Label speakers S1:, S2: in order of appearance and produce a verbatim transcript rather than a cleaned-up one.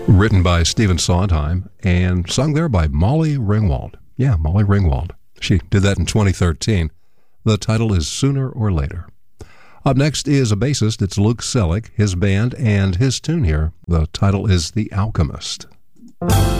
S1: Written by Stephen Sondheim and sung there by Molly Ringwald. Yeah, Molly Ringwald. She did that in twenty thirteen. The title is Sooner or Later. Up next is a bassist. It's Luke Selig, his band, and his tune here. The title is The Alchemist.